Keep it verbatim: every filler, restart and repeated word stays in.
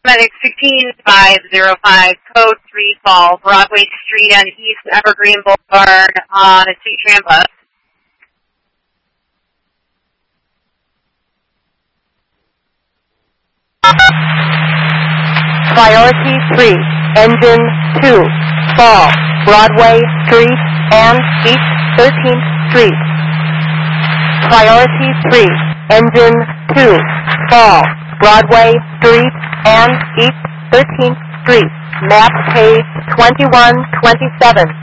Medic sixteen five zero five, code three fall, Broadway Street and East Evergreen Boulevard on a C-tram bus. Priority three, engine two, fall, Broadway Street and East thirteenth Street. Priority three, engine two, fall, Broadway Street and East thirteenth Street. Map page twenty-one twenty-seven.